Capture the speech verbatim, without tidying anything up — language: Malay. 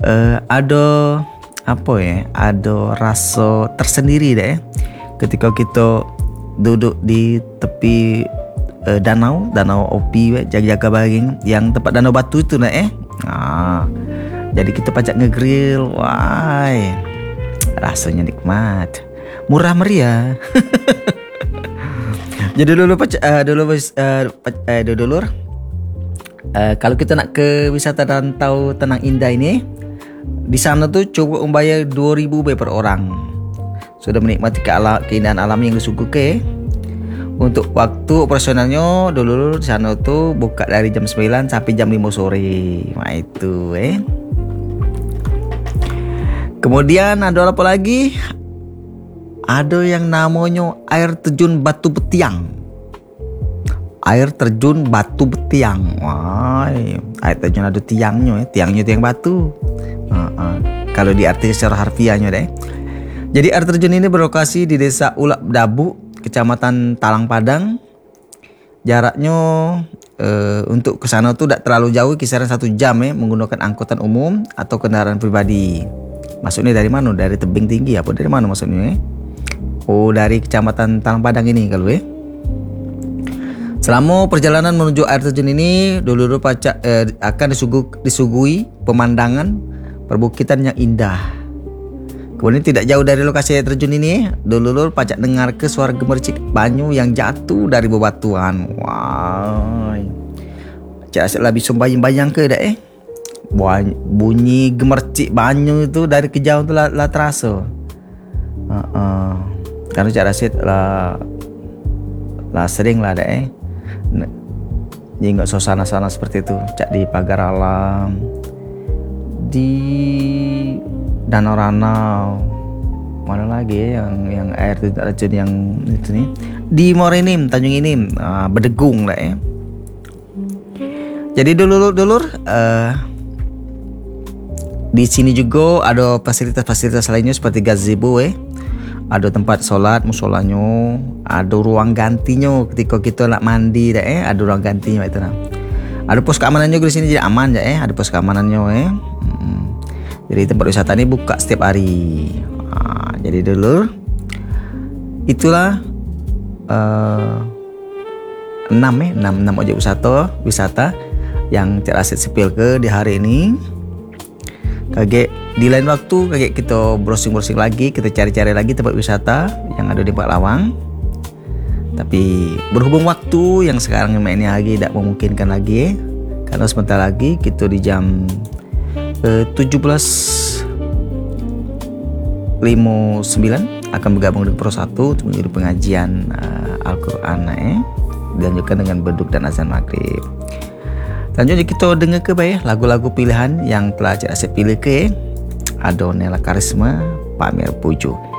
uh, ada apa ya, ada rasa tersendiri dah eh ketika kita duduk di tepi uh, danau danau Opi eh, jaga-jaga baring yang tempat danau batu tu nak eh ha, jadi kita pacak ngegrill, wai rasanya nikmat, murah meriah. Jadi dulu pacak uh, dulu uh, uh, dulu uh, kalau kita nak ke wisata Rantau Tenang Indah ini, di sana tuh coba membayar dua ribu per orang. Sudah menikmati keindahan alam yang disuguhkan. Untuk waktu operasionalnya dulu di sana tuh buka dari jam sembilan sampai jam lima sore. Nah itu eh. Kemudian ada apa lagi? Ada yang namanya air terjun Batu Betiang. Air terjun Batu Betiang. Wah, air terjun ada tiangnya, eh. Tiangnya tiang batu. Uh, uh. Kalau diartikan secara harfiahnya deh. Jadi air terjun ini berlokasi di Desa Ulak Dabu, Kecamatan Talang Padang. Jaraknya uh, untuk ke sana tuh tidak terlalu jauh, kisaran satu jam ya, menggunakan angkutan umum atau kendaraan pribadi. Maksudnya dari mana? Dari tebing tinggi apa dari mana maksudnya? Eh? Oh, dari Kecamatan Talang Padang ini kalau eh. Selama perjalanan menuju air terjun ini, dulu-dulu pacak eh, akan disuguh, disuguhi pemandangan perbukitan yang indah. Kemudian tidak jauh dari lokasi air terjun ini, dulu-dulu pacak dengar ke suara gemercik banyu yang jatuh dari bebatuan. Wah, cak asyik lah bisa bayang-bayang ke dah eh. Bunyi gemercik banyu itu dari kejauhan tu lah, lah terasa. Uh, uh. Karena cak asyik lah lah sering lah dah eh. Ingat suasana-suasana seperti itu, cak di pagar alam, di danau ranau, mana lagi ya, yang yang air terjun yang itu nih, di Morenim, Tanjung Inim, uh, Bedegung lah ya. Jadi dulur-dulur uh, di sini juga ada fasilitas-fasilitas lainnya seperti gazebo eh. Ada tempat sholat, musolanya, ada ruang gantinya ketika kita nak mandi dah eh, ada ruang gantinya itu nah. Ada pos keamanannya di sini, jadi aman ya eh, ada pos keamanannya eh. Hmm. Jadi tempat wisata ini buka setiap hari. Nah, jadi dulu itulah uh, enam eh, enam enam objek wisata wisata yang terasit sepil ke di hari ini. Kaget di lain waktu, kaget kita browsing-browsing lagi, kita cari-cari lagi tempat wisata yang ada di Pak Lawang. Tapi berhubung waktu yang sekarang ini lagi tidak memungkinkan lagi, karena sebentar lagi kita di jam eh, tujuh belas lima puluh sembilan akan bergabung dengan Pro satu untuk menjadi pengajian uh, Al-Quran eh, dilanjutkan dengan beduk dan azan maghrib. Selanjutnya kita dengar ke baik lagu-lagu pilihan yang telah Cik Asyik pilih ke. Ada Nela Karisma, Pak Amir Puju.